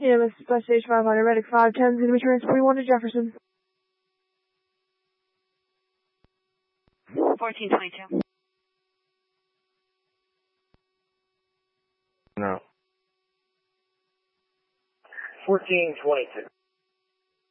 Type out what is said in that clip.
EMS Bus Station 500, Medic 510 is going to be transporting 1 to Jefferson. 1422. No. 1422.